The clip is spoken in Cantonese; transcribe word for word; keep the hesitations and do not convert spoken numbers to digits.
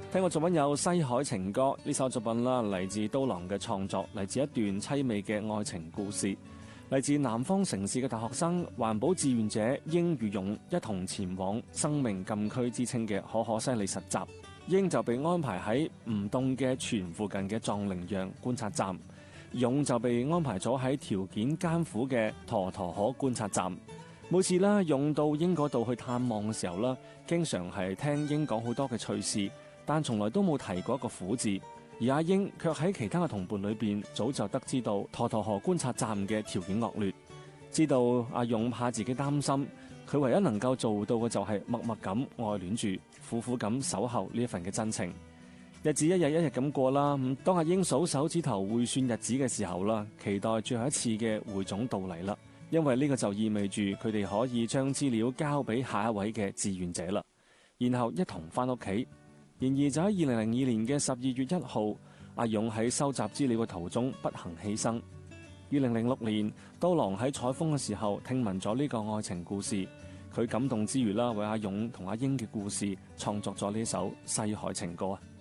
聽過作品有《西海情歌》呢首作品啦，嚟自刀郎嘅創作，嚟自一段凄美嘅愛情故事，嚟自南方城市嘅大學生環保志願者英與勇一同前往生命禁區之稱嘅可可西里實習。英就被安排喺吳洞嘅泉附近嘅藏羚羊觀察站，勇就被安排咗喺條件艱苦嘅沱沱河觀察站。每次啦，勇到英嗰度去探望嘅時候啦，經常係聽英講好多嘅趣事，但從來都冇提過一個苦字，而阿英卻喺其他嘅同伴裏邊早就得知到沱沱河觀察站嘅條件惡劣，知道阿勇怕自己擔心，佢唯一能夠做到嘅就係默默咁愛戀住，苦苦咁守候呢一份嘅真情。日子一日一日咁過啦，咁當阿英數手指頭匯算日子嘅時候啦，期待最後一次嘅匯總到嚟啦，因為呢個就意味住佢哋可以將資料交俾下一位嘅志願者啦，然後一同翻屋企。然而就喺二零零二年嘅十二月一號，阿勇喺收集資料嘅途中不幸犧牲。二零零六年，刀郎喺採風嘅時候聽聞咗呢個愛情故事，佢感動之餘啦，為阿勇同阿英嘅故事創作咗呢首《西海情歌》啊。